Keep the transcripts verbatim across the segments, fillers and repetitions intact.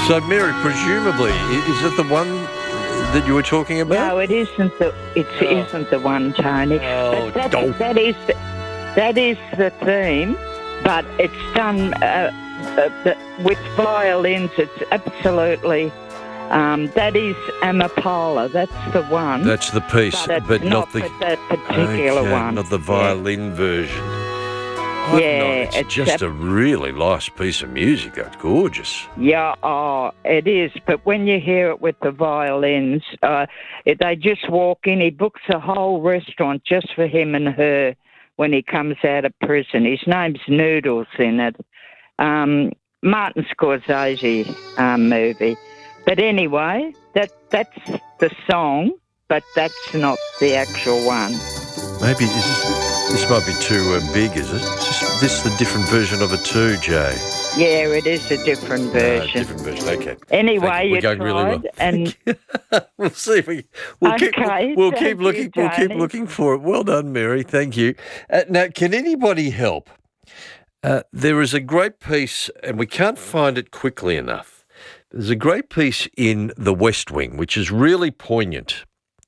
So, Mary, presumably, i- is it the one that you were talking about? No, it isn't the. It Oh. isn't the one, Tony. Oh, but that, don't. that is the, that is the theme, but it's done uh, uh, the, with violins. It's absolutely. Um, that is Amapola. That's the one. That's the piece, but, it's but not, not the for that particular okay, one. not the Yeah. violin version. I've Yeah, not- it's, it's just a- a really nice piece of music. It's gorgeous. Yeah, oh, it is. But when you hear it with the violins, uh, it, they just walk in. He books a whole restaurant just for him and her when he comes out of prison. His name's Noodles in it. Um, Martin Scorsese um, movie. But anyway, that that's the song, but that's not the actual one. Maybe is this, this might be too uh, big, is it? Is this, this the different version of it too, Jay? Yeah, it is a different No, version. different version. Okay. Anyway, Thank you. We're you going tried, really well. and we'll see if we we'll keep Okay, we'll thank keep you, looking we'll keep Tony. looking for it. Well done, Mary. Thank you. Uh, now, can anybody help? Uh, there is a great piece, and we can't find it quickly enough. There's a great piece in The West Wing, which is really poignant,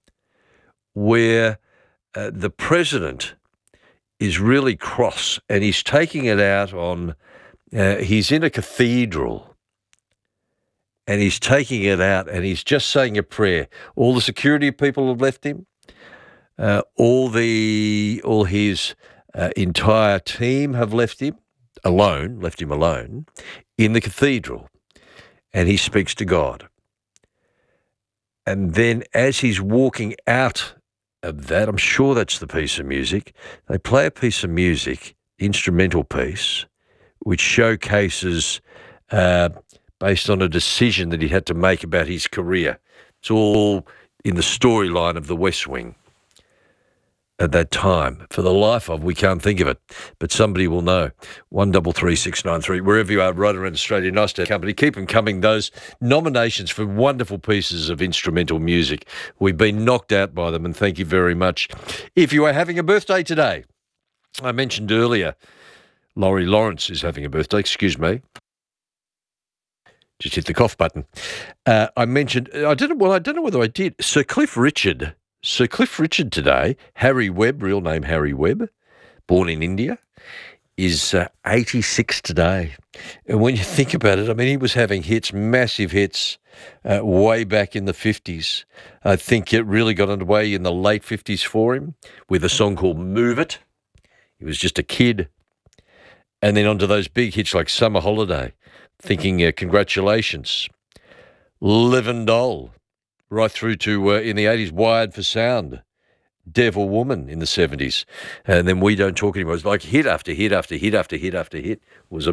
where uh, the president is really cross, and he's taking it out on. Uh, he's in a cathedral. And he's taking it out and he's just saying a prayer. All the security people have left him. Uh, all the all his uh, entire team have left him alone, left him alone in the cathedral. And he speaks to God. And then as he's walking out of that, I'm sure that's the piece of music, they play a piece of music, instrumental piece, which showcases uh, based on a decision that he had to make about his career. It's all in the storyline of The West Wing at that time. For the life of, we can't think of it, but somebody will know. One double three six nine three, wherever you are, right around Australia. Nice to have company. Keep them coming. Those nominations for wonderful pieces of instrumental music. We've been knocked out by them, and thank you very much. If you are having a birthday today, I mentioned earlier, Laurie Lawrence is having a birthday. Excuse me. Just hit the cough button. Uh, I mentioned, I don't know, well, I don't know whether I did. Sir Cliff Richard, Sir Cliff Richard today, Harry Webb, real name Harry Webb, born in India, is uh, eighty-six today. And when you think about it, I mean, he was having hits, massive hits, uh, way back in the fifties. I think it really got underway in the late fifties for him with a song called Move It. He was just a kid. And then onto those big hits like Summer Holiday. Thinking, uh, congratulations. Live and Doll, right through to, uh, in the eighties, Wired for Sound. Devil Woman in the seventies. And then We Don't Talk Anymore. It was like hit after hit after hit after hit after hit. It was